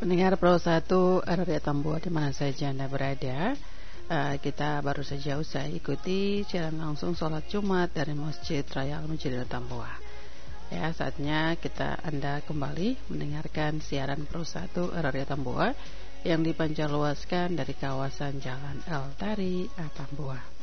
Pendengar Pro 1 RRI Tambua di mana saja Anda berada, kita baru saja usai ikuti siaran langsung sholat Jumat dari Masjid Raya Al-Mujadid Tambua. Ya, saatnya Anda kembali mendengarkan siaran Pro 1 RRI Tambua yang dipancarluaskan dari kawasan Jalan El Tari, Tambua.